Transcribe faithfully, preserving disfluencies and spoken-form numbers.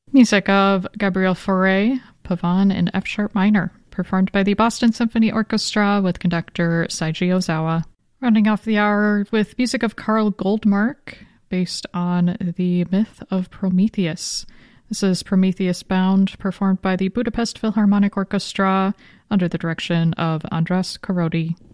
Music of Gabriel Fauré, Pavane in F-sharp minor, performed by the Boston Symphony Orchestra with conductor Seiji Ozawa. Rounding off the hour with music of Karl Goldmark, based on the myth of Prometheus. This is Prometheus Bound, performed by the Budapest Philharmonic Orchestra under the direction of Andras Kárody.